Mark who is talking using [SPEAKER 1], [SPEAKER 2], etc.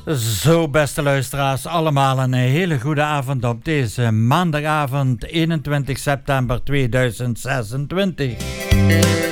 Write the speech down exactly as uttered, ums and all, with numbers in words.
[SPEAKER 1] Zo, beste luisteraars, allemaal een hele goede avond op deze maandagavond eenentwintig september tweeduizend zesentwintig.